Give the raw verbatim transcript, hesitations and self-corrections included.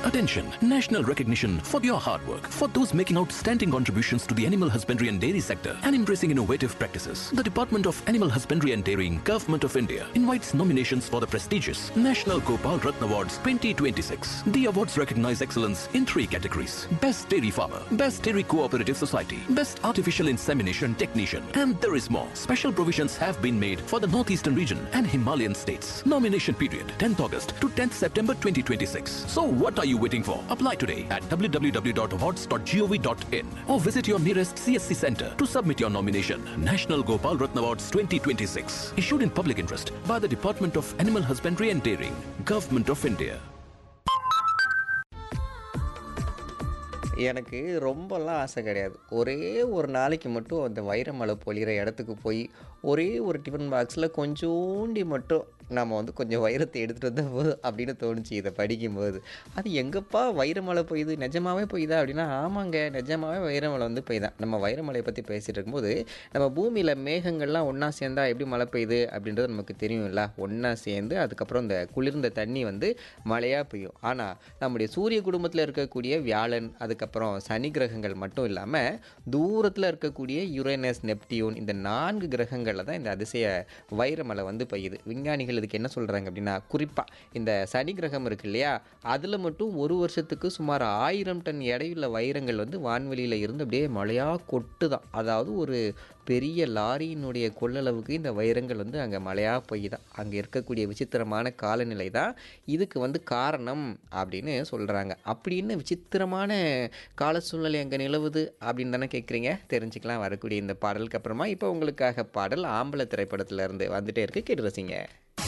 Attention, national recognition for your hard work. For those making outstanding contributions to the animal husbandry and dairy sector and embracing innovative practices, the Department of Animal Husbandry and Dairying, Government of India invites nominations for the prestigious National Gopal Ratna Awards twenty twenty-six. The awards recognize excellence in three categories: Best Dairy Farmer, Best Dairy Cooperative Society, Best Artificial Insemination Technician, and there is more. Special provisions have been made for the Northeastern region and Himalayan states. Nomination period tenth August to tenth September twenty twenty-six. So what are you waiting for? Apply today at w w w dot awards dot gov dot in or visit your nearest C S C center to submit your nomination. National Gopal Ratna Awards twenty twenty-six. Issued in public interest by the Department of Animal Husbandry and Dairying, Government of India. எனக்கு ரொம்பலாம் ஆசை கிடையாது. ஒரே ஒரு நாளைக்கு மட்டும் அந்த வைரமலை பொழிகிற இடத்துக்கு போய் ஒரே ஒரு டிஃபன் பாக்ஸில் கொஞ்சோண்டி மட்டும் நம்ம வந்து கொஞ்சம் வைரத்தை எடுத்துகிட்டு வந்தால் போதும் அப்படின்னு தோணுச்சு இதை படிக்கும்போது. அது எங்கப்பா வைரமலை பெய்யுது, நிஜமாகவே பெய்யுதா அப்படின்னா, ஆமாங்க நிஜமாகவே வைரமலை வந்து பெய்தான். நம்ம வைரமலையை பற்றி பேசிகிட்டு இருக்கும்போது நம்ம பூமியில் மேகங்கள்லாம் ஒன்றா சேர்ந்தா எப்படி மழை பெய்யுது அப்படின்றது நமக்கு தெரியும்ல. ஒன்றா சேர்ந்து அதுக்கப்புறம் இந்த குளிர்ந்த தண்ணி வந்து மழையாக பெய்யும். ஆனால் நம்முடைய சூரிய குடும்பத்தில் இருக்கக்கூடிய வியாழன், அதுக்கப்புறம் சனி கிரகங்கள் மட்டும் இல்லாமல் தூரத்தில் இருக்கக்கூடிய யுரேனஸ், நெப்டியூன், இந்த நான்கு கிரகங்களில் தான் இந்த அதிசய வைரமலை வந்து பெய்யுது. விஞ்ஞானிகள் இதுக்கு என்ன சொல்கிறாங்க அப்படின்னா, குறிப்பாக இந்த சனி கிரகம் இருக்கு இல்லையா, அதில் மட்டும் ஒரு வருஷத்துக்கு சுமார் ஆயிரம் டன் எடையுள்ள வைரங்கள் வந்து வான்வெளியில் இருந்து அப்படியே மழையாக கொட்டு தான். அதாவது ஒரு பெரிய லாரியினுடைய கொள்ளளவுக்கு இந்த வைரங்கள் வந்து அங்கே மழையாக பெய்யுதான். அங்கே இருக்கக்கூடிய விசித்திரமான காலநிலை தான் இதுக்கு வந்து காரணம் அப்படின்னு சொல்கிறாங்க. அப்படின்னு விசித்திரமான கால சூழ்நிலை அங்கே நிலவுது அப்படின்னு தானே கேட்குறீங்க. தெரிஞ்சுக்கலாம் வரக்கூடிய இந்த பாடலுக்கு அப்புறமா. இப்போ உங்களுக்காக பாடல் ஆம்பளை திரைப்படத்தில் இருந்து வந்துட்டே இருக்கு, கேட்டு ரசிங்க.